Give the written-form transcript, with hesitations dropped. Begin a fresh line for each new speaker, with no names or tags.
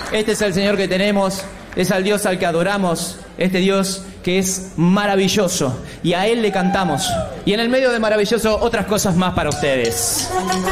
Este es el Señor que tenemos, es al Dios al que adoramos, este Dios que es maravilloso, y a Él le cantamos. Y en el medio de maravilloso, otras cosas más para ustedes.